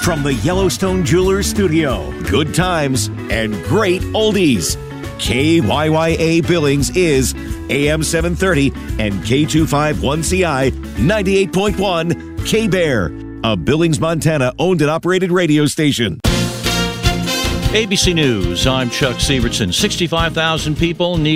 From the Yellowstone Jewelers Studio, good times and great oldies. KYYA Billings is AM 730 and K251CI 98.1 K-Bear, a Billings, Montana owned and operated radio station. ABC News, I'm Chuck Severson. 65,000 people need